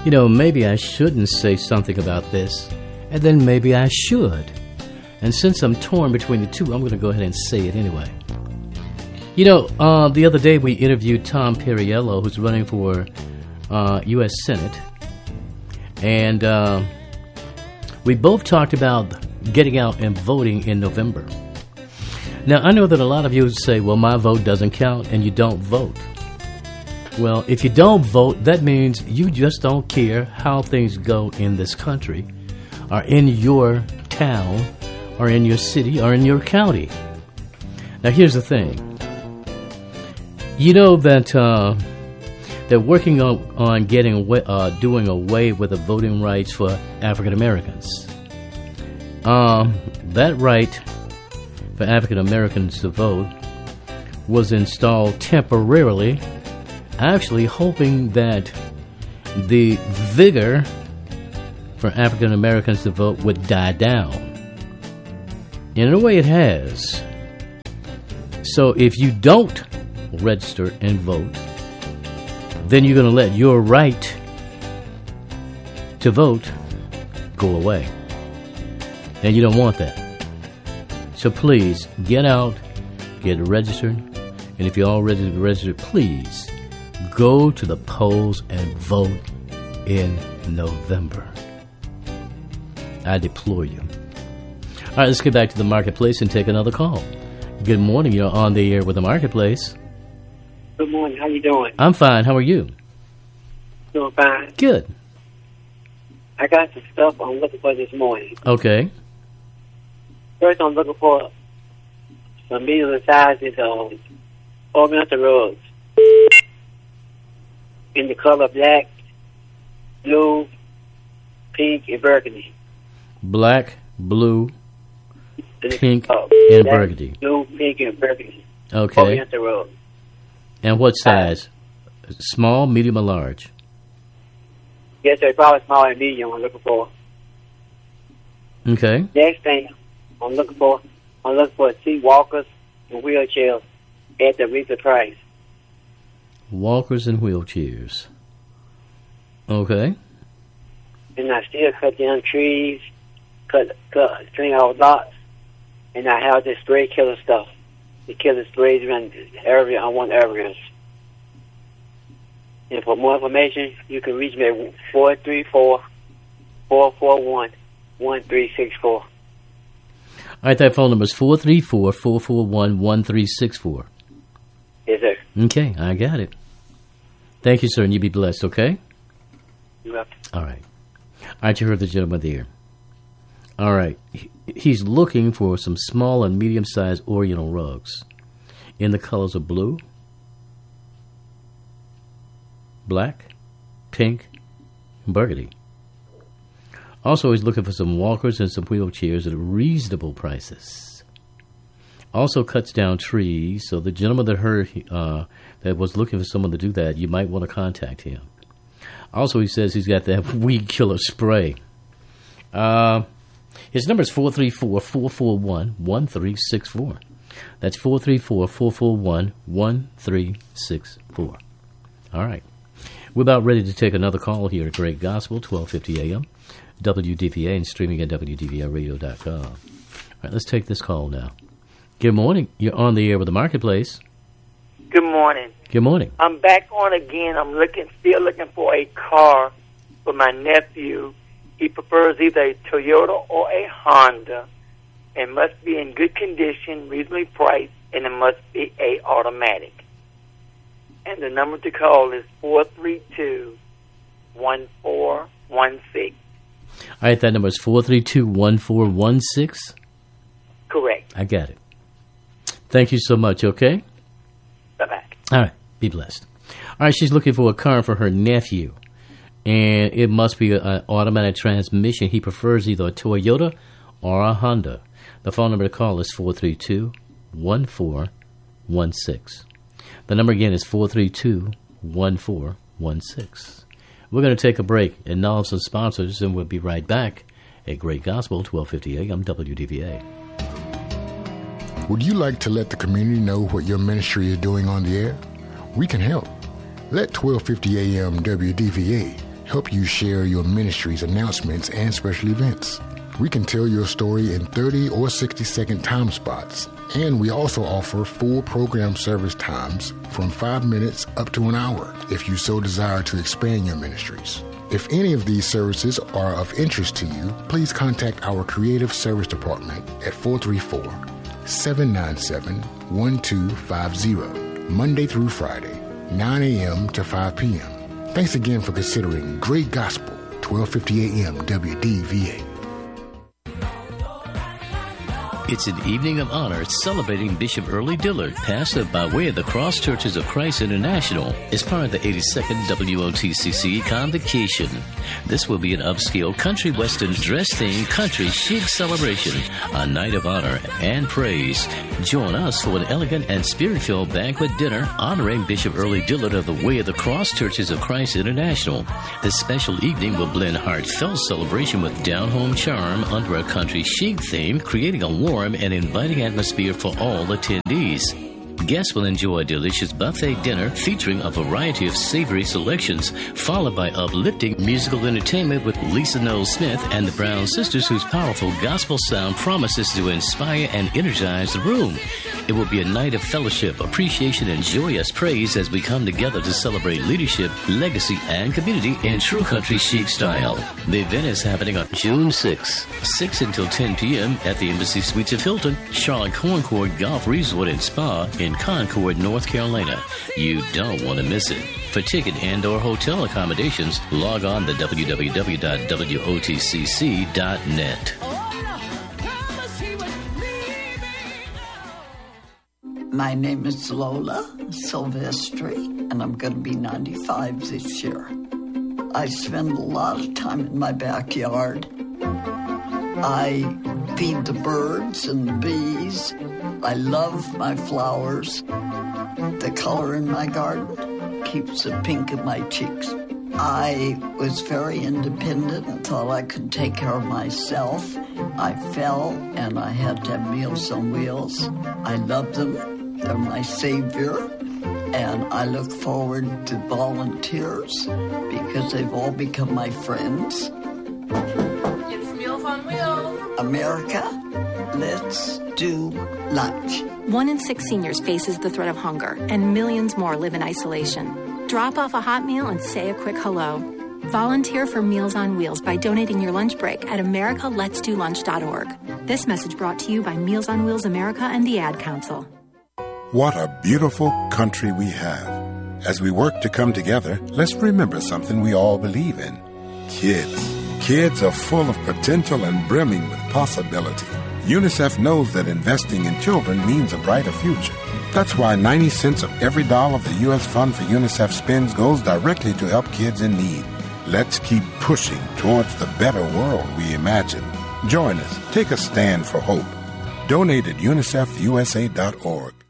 You know, maybe I shouldn't say something about this, and then maybe I should. And since I'm torn between the two, I'm going to go ahead and say it anyway. You know, the other day we interviewed Tom Perriello, who's running for U.S. Senate. And we both talked about getting out and voting in November. Now, I know that a lot of you say, well, my vote doesn't count, and you don't vote. Well, if you don't vote, that means you just don't care how things go in this country, or in your town, or in your city, or in your county. Now, here's the thing. You know that they're working on getting doing away with the voting rights for African Americans. That right for African Americans to vote was installed temporarily, actually hoping that the vigor for African Americans to vote would die down. And in a way it has. So if you don't register and vote, then you're going to let your right to vote go away. And you don't want that. So please, get out, get registered, and if you're already registered, please go to the polls and vote in November. I deplore you. All right, let's get back to the marketplace and take another call. Good morning. You're on the air with the marketplace. Good morning. How you doing? I'm fine. How are you? Doing fine. Good. I got some stuff I'm looking for this morning. Okay. First, I'm looking for some medium sizes of ornamental rugs in the color black, blue, pink, and burgundy. Black, blue, pink, and black, burgundy. Blue, pink, and burgundy. Okay. Ornamental rugs. And what size? Small, medium, or large? Yes, sir. Probably small and medium I'm looking for. Okay. Next thing I'm looking for seat walkers and wheelchairs at the reasonable price. Walkers and wheelchairs. Okay. And I still cut down trees, clean out lots, and I have this spray killer stuff. The killer sprays around the area on one areas. And for more information, you can reach me at 434-441-1364. All right, that phone number is 434-441-1364. Yes, sir. Okay, I got it. Thank you, sir, and you be blessed, okay? You're welcome. All right. All right, you heard the gentleman there. All right. He's looking for some small and medium-sized Oriental rugs in the colors of blue, black, pink, and burgundy. Also, he's looking for some walkers and some wheelchairs at reasonable prices. Also cuts down trees, so the gentleman that heard that was looking for someone to do that, you might want to contact him. Also, he says he's got that weed killer spray. His number is 434-441-1364. That's 434-441-1364. All right. We're about ready to take another call here at Great Gospel, 1250 a.m., WDVA, and streaming at WDVRadio.com. All right, let's take this call now. Good morning. You're on the air with the Marketplace. Good morning. Good morning. I'm back on again. I'm still looking for a car for my nephew. He prefers either a Toyota or a Honda, and must be in good condition, reasonably priced, and it must be a automatic. And the number to call is 432-1416. All right, that number is 432-1416? Correct. I got it. Thank you so much, okay? Bye-bye. All right, be blessed. All right, she's looking for a car for her nephew, and it must be an automatic transmission. He prefers either a Toyota or a Honda. The phone number to call is 432-1416. The number again is 432-1416. We're going to take a break and acknowledge some sponsors, and we'll be right back at Great Gospel, 1250 AM, WDVA. Would you like to let the community know what your ministry is doing on the air? We can help. Let 1250 AM WDVA help you share your ministry's announcements and special events. We can tell your story in 30 or 60-second time spots, and we also offer full program service times from 5 minutes up to an hour if you so desire to expand your ministries. If any of these services are of interest to you, please contact our Creative Service Department at 434-797-1250, Monday through Friday, 9 a.m. to 5 p.m. Thanks again for considering Great Gospel, 1250 a.m. WDVA. It's an evening of honor celebrating Bishop Early Dillard, pastor by way of the Cross Churches of Christ International, as part of the 82nd WOTCC Convocation. This will be an upscale country western dress-themed country chic celebration, a night of honor and praise. Join us for an elegant and spirit-filled banquet dinner honoring Bishop Early Dillard of the Way of the Cross Churches of Christ International. This special evening will blend heartfelt celebration with down-home charm under a country chic theme, creating a warm and inviting atmosphere for all attendees. Guests will enjoy a delicious buffet dinner featuring a variety of savory selections, followed by uplifting musical entertainment with Lisa Noel Smith and the Brown Sisters, whose powerful gospel sound promises to inspire and energize the room. It will be a night of fellowship, appreciation, and joyous praise as we come together to celebrate leadership, legacy, and community in true country chic style. The event is happening on June 6 until 10 p.m. at the Embassy Suites of Hilton, Charlotte Concord Golf Resort and Spa in Concord, North Carolina. You don't want to miss it. For ticket and or hotel accommodations, log on to www.wotcc.net. My name is Lola Silvestri, and I'm going to be 95 this year. I spend a lot of time in my backyard. I feed the birds and the bees. I love my flowers. The color in my garden keeps the pink in my cheeks. I was very independent and thought I could take care of myself. I fell and I had to have Meals on Wheels. I love them. They're my savior. And I look forward to volunteers because they've all become my friends. It's Meals on Wheels. America, let's do lunch. 1 in 6 seniors faces the threat of hunger, and millions more live in isolation. Drop off a hot meal and say a quick hello. Volunteer for Meals on Wheels by donating your lunch break at americaletsdolunch.org. This message brought to you by Meals on Wheels America and the Ad Council. What a beautiful country we have. As we work to come together, let's remember something we all believe in. Kids. Kids are full of potential and brimming with possibility. UNICEF knows that investing in children means a brighter future. That's why 90 cents of every dollar the U.S. Fund for UNICEF spends goes directly to help kids in need. Let's keep pushing towards the better world we imagine. Join us. Take a stand for hope. Donate at unicefusa.org.